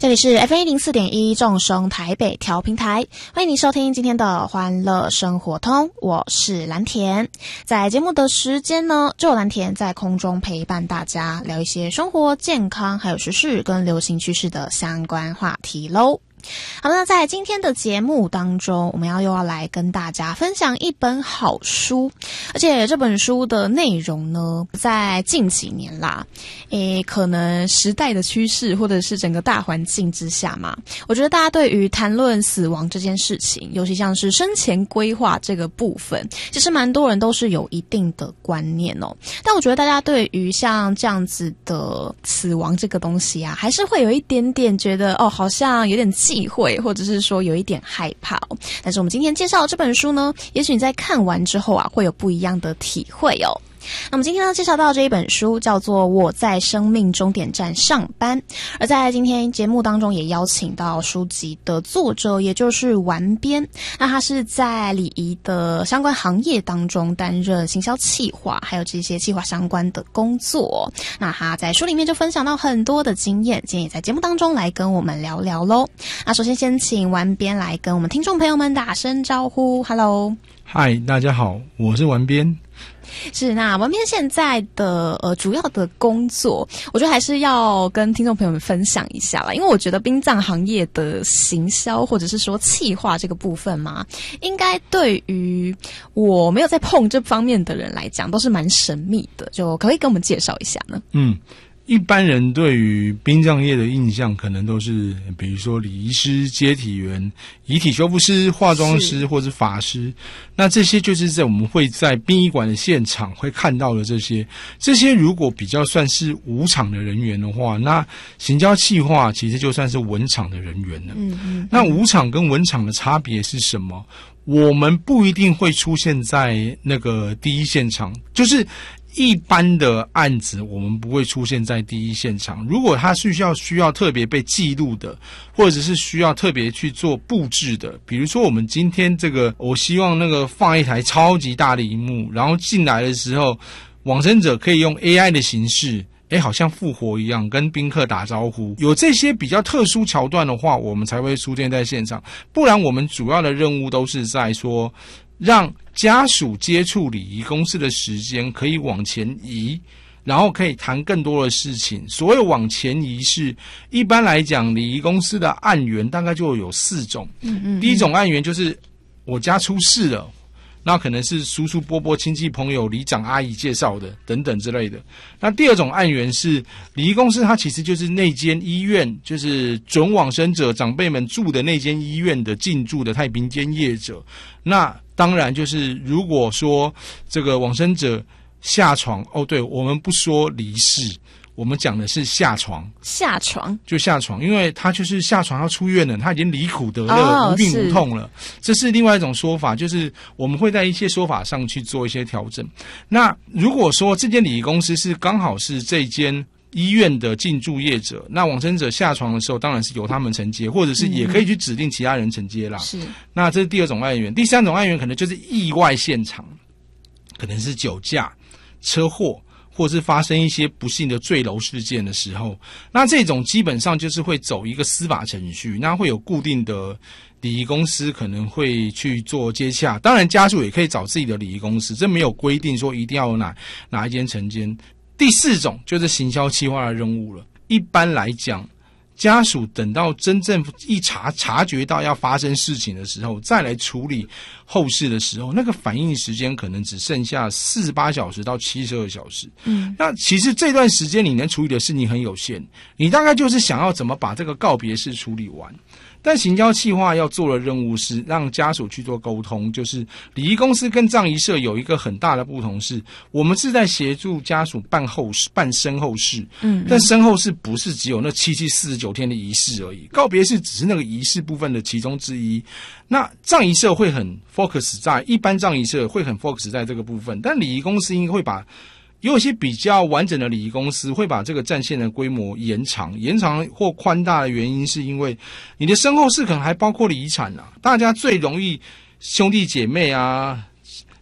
这里是 FM104.1 众声台北调频台，欢迎您收听今天的欢乐生活通，我是蓝田。在节目的时间呢，就有蓝田在空中陪伴大家聊一些生活健康还有时事跟流行趋势的相关话题咯。好，那在今天的节目当中，我们又要来跟大家分享一本好书，而且这本书的内容呢，在近几年啦，可能时代的趋势或者是整个大环境之下嘛，我觉得大家对于谈论死亡这件事情，尤其像是生前规划这个部分，其实蛮多人都是有一定的观念哦。但我觉得大家对于像这样子的死亡这个东西啊，还是会有一点点觉得好像有点忌讳，或者是说有一点害怕哦。但是我们今天介绍的这本书呢，也许你在看完之后啊，会有不一样的体会哦。那么今天呢，介绍到这一本书叫做《我在生命终点站上班》，而在今天节目当中也邀请到书籍的作者，也就是丸边。那他是在礼仪的相关行业当中担任行销企划，还有这些企划相关的工作。那他在书里面就分享到很多的经验，今天也在节目当中来跟我们聊聊咯。那首先先请丸边来跟我们听众朋友们打声招呼 ，Hello。 嗨，大家好，我是丸边。 是，那丸边现在的主要的工作，我觉得还是要跟听众朋友们分享一下啦，因为我觉得殡葬行业的行销或者是说企划这个部分嘛，应该对于我没有在碰这方面的人来讲，都是蛮神秘的，就可不可以跟我们介绍一下呢？ 一般人对于殡葬业的印象可能都是比如说礼仪师、接体员、遗体修复师、化妆师或是法师，那这些就是在我们会在殡仪馆的现场会看到的这些如果比较算是武场的人员的话，那行销企划其实就算是文场的人员了。那武场跟文场的差别是什么？我们不一定会出现在那个第一现场，就是一般的案子我们不会出现在第一现场，如果它需要特别被记录的，或者是需要特别去做布置的，比如说我们今天这个，我希望那个放一台超级大的萤幕，然后进来的时候往生者可以用 AI 的形式好像复活一样跟宾客打招呼，有这些比较特殊桥段的话，我们才会出现在现场，不然我们主要的任务都是在说让家属接触礼仪公司的时间可以往前移，然后可以谈更多的事情。所谓往前移是一般来讲礼仪公司的案源大概就有4种。第一种案源就是我家出事了，那可能是叔叔伯伯亲戚朋友里长阿姨介绍的等等之类的。那第二种案源是礼仪公司，它其实就是那间医院，就是准往生者长辈们住的那间医院的进驻的太平间业者。那当然就是如果说这个往生者下床，对，我们不说离世，我们讲的是下床，就下床，因为他就是下床要出院了，他已经离苦得乐，无病无痛了。这是另外一种说法，就是我们会在一些说法上去做一些调整。那如果说这间礼仪公司是刚好是这间医院的进驻业者，那往生者下床的时候当然是由他们承接，或者是也可以去指定其他人承接啦。是，那这是第二种案源。第三种案源可能就是意外现场，可能是酒驾、车祸，或是发生一些不幸的坠楼事件的时候，那这种基本上就是会走一个司法程序，那会有固定的礼仪公司可能会去做接洽，当然家属也可以找自己的礼仪公司，这没有规定说一定要有哪一间承接。第4种就是行销企划的任务了。一般来讲，家属等到真正察觉到要发生事情的时候，再来处理后事的时候，那个反应时间可能只剩下48小时到72小时。那其实这段时间你能处理的事情很有限，你大概就是想要怎么把这个告别式处理完。但行销企划要做的任务是让家属去做沟通，就是礼仪公司跟葬仪社有一个很大的不同是，我们是在协助家属办身后事，但身后事不是只有那49天的仪式而已，告别式只是那个仪式部分的其中之一。那葬仪社会很 focus 在，一般葬仪社会很 focus 在这个部分，但礼仪公司应该会把有一些比较完整的礼仪公司会把这个战线的规模延长或宽大的原因是因为你的身后事可能还包括了遗产啊，大家最容易兄弟姐妹啊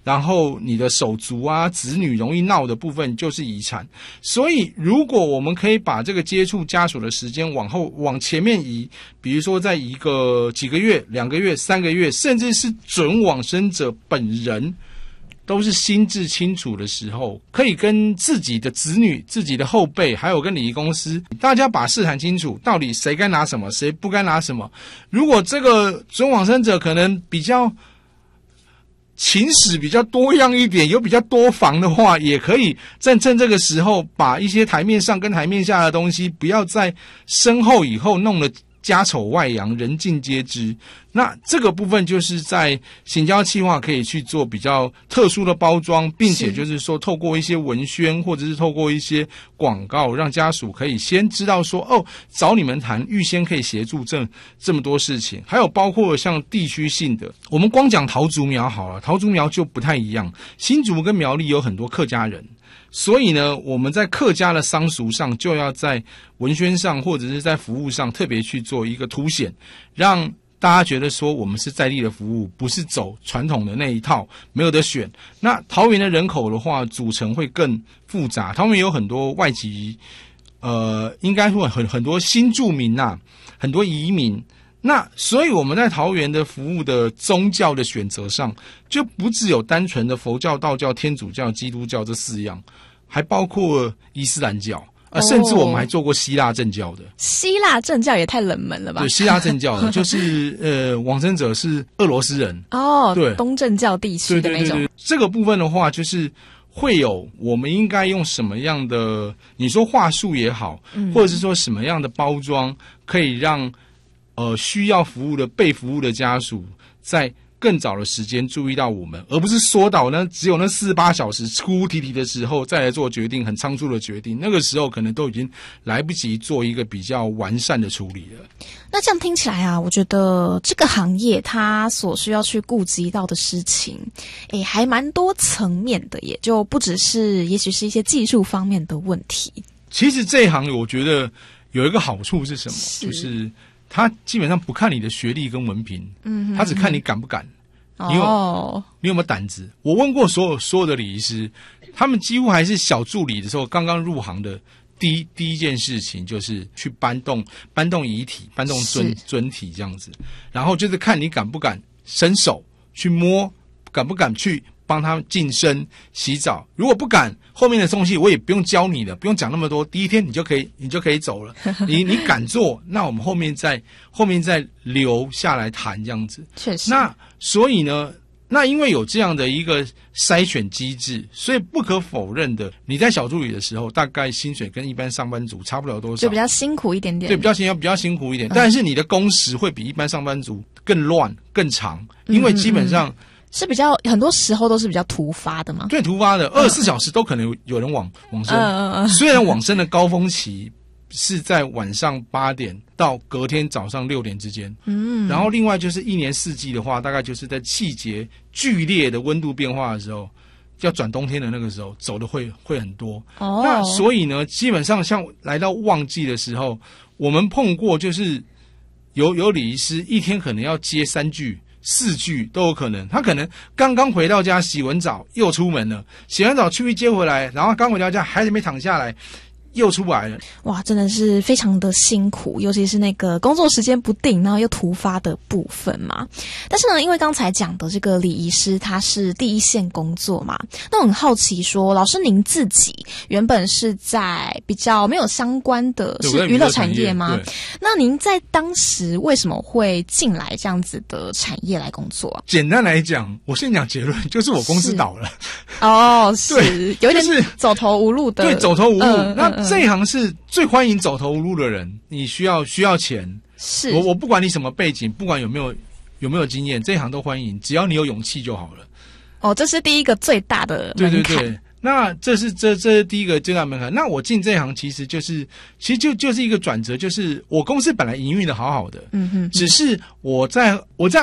然后你的手足啊、子女容易闹的部分就是遗产。所以如果我们可以把这个接触家属的时间往前面移，比如说在一个几个月、2个月、3个月，甚至是准往生者本人都是心智清楚的时候，可以跟自己的子女、自己的后辈，还有跟礼仪公司，大家把事谈清楚，到底谁该拿什么，谁不该拿什么。如果这个准往生者可能比较情史比较多样一点，有比较多房的话，也可以趁这个时候把一些台面上跟台面下的东西，不要在身后以后弄得家丑外扬，人尽皆知。那这个部分就是在行销企划可以去做比较特殊的包装，并且就是说透过一些文宣或者是透过一些广告，让家属可以先知道说，哦，找你们谈，预先可以协助这么多事情。还有包括像地区性的，我们光讲桃竹苗好了，桃竹苗就不太一样，新竹跟苗栗有很多客家人，所以呢，我们在客家的丧俗上，就要在文宣上或者是在服务上特别去做一个凸显，让大家觉得说我们是在地的服务，不是走传统的那一套，没有得选。那桃园的人口的话，组成会更复杂。桃园有很多外籍，应该说很多新住民啊，很多移民。那所以我们在桃园的服务的宗教的选择上，就不只有单纯的佛教、道教、天主教、基督教这4样，还包括伊斯兰教。甚至我们还做过希腊正教的。 希腊正教也太冷门了吧？ 对，希腊正教的就是往生者是俄罗斯人对， 东正教地区的那种。 对，这个部分的话，就是会有我们应该用什么样的，你说话术也好，或者是说什么样的包装，可以让需要服务的被服务的家属在更早的时间注意到我们，而不是缩到呢只有那48小时哭哭啼啼的时候再来做决定，很仓促的决定，那个时候可能都已经来不及做一个比较完善的处理了。 那这样听起来啊，我觉得这个行业它所需要去顾及到的事情，还蛮多层面的，也就不只是也许是一些技术方面的问题。 其实这一行我觉得有一个好处是什么？就是他基本上不看你的学历跟文凭，他只看你敢不敢，你有没有胆子。我问过所有的礼仪师，他们几乎还是小助理的时候，刚刚入行的第一件事情就是去搬动遗体，搬动尊体这样子，然后就是看你敢不敢伸手去摸，敢不敢去帮他净身洗澡。如果不敢，后面的东西我也不用教你了，不用讲那么多，第一天你就可以走了。你敢做，那我们后面再留下来谈这样子。 确实。那所以呢，那因为有这样的一个筛选机制，所以不可否认的，你在小助理的时候，大概薪水跟一般上班族差不了多少， 就比较辛苦一点点。 对，比较辛苦一点，但是你的工时会比一般上班族更乱更长，因为基本上。 是比较很多时候都是比较突发的吗？ 对，突发的，24小时都可能有人往生。虽然往生的高峰期是在晚上8点到隔天早上6点之间。然后另外就是一年四季的话，大概就是在季节剧烈的温度变化的时候，要转冬天的那个时候，走的会很多。那所以呢，基本上像来到旺季的时候，我们碰过就是有礼仪师一天可能要接3具。4具都有可能，他可能刚刚回到家洗完澡又出门了，洗完澡去接回来，然后刚回到家还没躺下来，又出来了。 哇，真的是非常的辛苦，尤其是那个工作时间不定，然后又突发的部分嘛。但是呢，因为刚才讲的这个礼仪师他是第一线工作嘛，那我很好奇说，老师您自己原本是在比较没有相关的是娱乐产业吗？那您在当时为什么会进来这样子的产业来工作啊？ 简单来讲，我先讲结论，就是我公司倒了。 是有一点走投无路的。 对，走投无路。那这一行是最欢迎走投无路的人，你需要钱。 是我不管你什么背景，不管有没有经验，这一行都欢迎，只要你有勇气就好了。 这是第一个最大的门槛。 对。那这是第一个最大门槛。那我进这一行其实就是一个转折，就是我公司本来营运的好好的，只是我在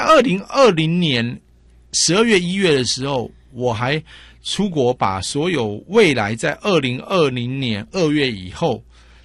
2020年12月1月的时候，我还出国把所有未来在2020年2月以后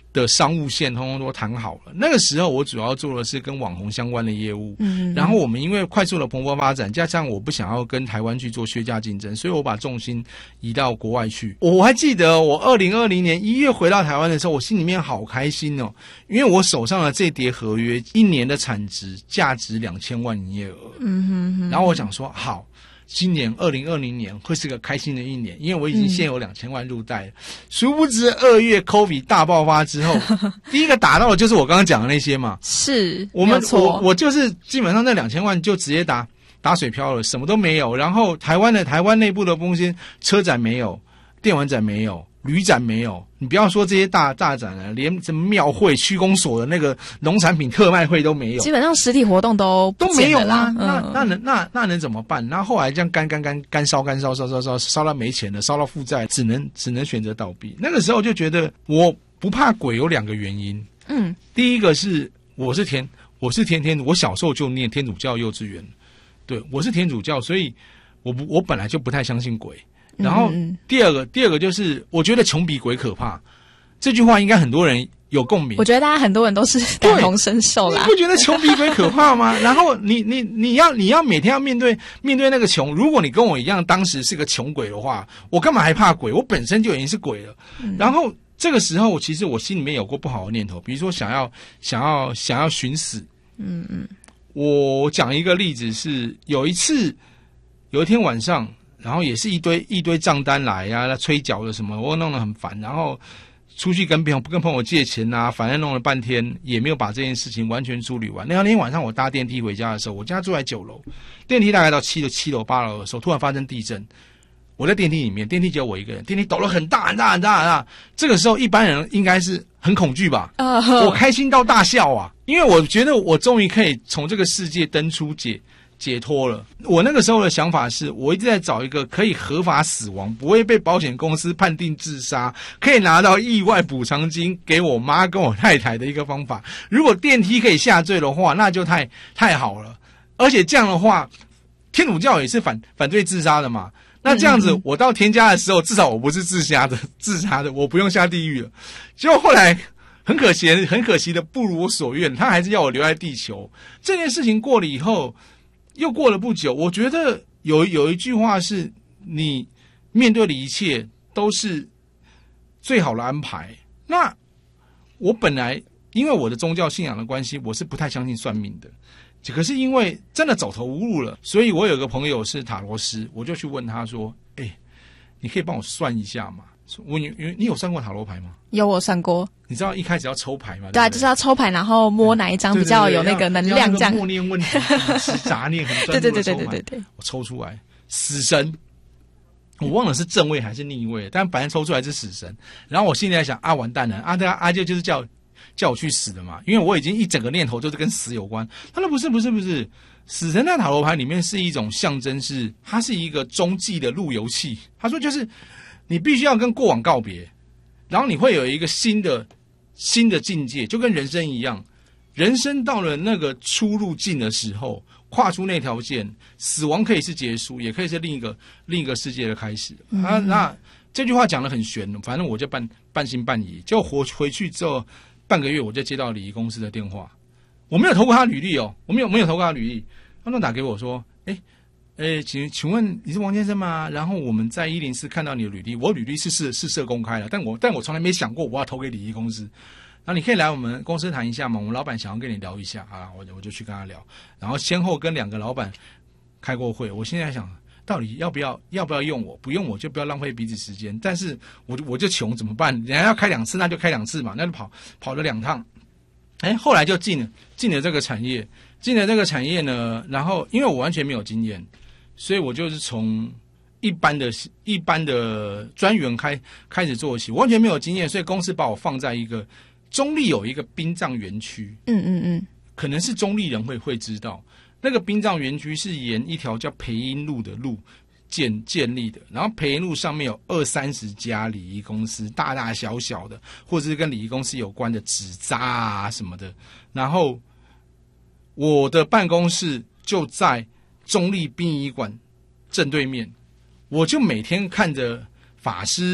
的商务线通通都谈好了。那个时候我主要做的是跟网红相关的业务，然后我们因为快速的蓬勃发展，加上我不想要跟台湾去做削价竞争，所以我把重心移到国外去。我还记得我2020年1月回到台湾的时候，我心里面好开心哦，因为我手上的这叠合约1年的产值价值2000万营业额，然后我想说好，今年2020年会是个开心的一年，因为我已经现有2000万入袋了。殊不知2月 COVID 大爆发之后，第一个打到的就是我刚刚讲的那些嘛。 是， 我就是基本上那2000万就直接打水漂了，什么都没有。然后台湾内部的东西，车展没有，电玩展没有，旅展没有，你不要说这些大展了，连什么庙会、区公所的那个农产品特卖会都没有， 基本上实体活动都没有啊。那能怎么办？然后后来这样干烧到没钱了，烧到负债，只能选择倒闭。那个时候就觉得我不怕鬼有2个原因。第一个是我是天主，我小时候就念天主教幼稚园，对，我是天主教，所以我本来就不太相信鬼。然后第二个就是我觉得穷比鬼可怕，这句话应该很多人有共鸣。 我觉得大家很多人都是感同身受啦。 你不觉得穷比鬼可怕吗？然后你要每天要面对那个穷。如果你跟我一样当时是个穷鬼的话，我干嘛还怕鬼？我本身就已经是鬼了。然后这个时候其实我心里面有过不好的念头，比如说想要寻死。我讲一个例子是有一天晚上，然后也是一堆账单来啊，催缴的什么，我弄得很烦。然后出去跟朋友借钱啊，反正弄了半天也没有把这件事情完全处理完。那天晚上我搭电梯回家的时候，我家住在9楼，电梯大概到7楼8楼的时候，突然发生地震。我在电梯里面，电梯只有我一个人，电梯抖了很大。这个时候一般人应该是很恐惧吧？我开心到大笑啊，因为我觉得我终于可以从这个世界登出解脱了。我那个时候的想法是，我一直在找一个可以合法死亡，不会被保险公司判定自杀，可以拿到意外补偿金给我妈跟我太太的一个方法。如果电梯可以下坠的话，那就太好了。而且这样的话，天主教也是反对自杀的嘛。那这样子，我到天家的时候，至少我不是自杀的，我不用下地狱了。结果后来很可惜的不如我所愿，他还是要我留在地球。这件事情过了以后，又过了不久，我觉得有一句话是，你面对的一切都是最好的安排。那我本来因为我的宗教信仰的关系，我是不太相信算命的。可是因为真的走投无路了，所以我有个朋友是塔罗师，我就去问他说：“你可以帮我算一下吗？”你有算过塔罗牌吗？ 有，我算过。 你知道一开始要抽牌吗？ 对啊，就是要抽牌，然后摸哪一张比较有那个能量，这样默念问题，杂念很专注的抽牌。对，我抽出来死神，我忘了是正位还是逆位，但反正抽出来是死神。然后我心里在想完蛋了，阿舅就是叫我去死的嘛，因为我已经一整个念头就是跟死有关。他说不是，死神在塔罗牌里面是一种象征，它是一个中继的路由器。他说就是你必须要跟过往告别，然后你会有一个新的境界，就跟人生一样，人生到了那个出入境的时候，跨出那条线，死亡可以是结束，也可以是另一个世界的开始。那这句话讲得很玄，反正我就半信半疑。就回去之后半个月，我就接到礼仪公司的电话，我没有投过他履历哦，我没有投过他履历。他们打给我说，请问你是王先生吗？然后我们在104看到你的履历，我履历是设公开了，但我从来没想过我要投给礼仪公司。然后你可以来我们公司谈一下吗？我们老板想要跟你聊一下啊，我就去跟他聊，然后先后跟2个老板开过会。我现在想，到底要不要用我？不用我就不要浪费彼此时间。但是我就穷怎么办？人家要开2次，那就开2次嘛，那就跑了2趟。后来就进了这个产业。进了这个产业呢，然后因为我完全没有经验，所以我就是从一般的专员开始做起，完全没有经验，所以公司把我放在一个中立有一个殡葬园区。可能是中立人会知道，那个殡葬园区是沿一条叫培英路的路建立的，然后培英路上面有20-30家礼仪公司，大大小小的，或者是跟礼仪公司有关的纸扎啊什么的。然后我的办公室就在中立殡仪馆正对面，我就每天看着法师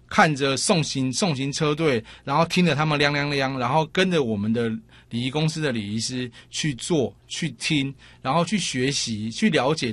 看着送行车队，然后听着他们亮亮亮，然后跟着我们的礼仪公司的礼仪师去做、去听，然后去学习、去了解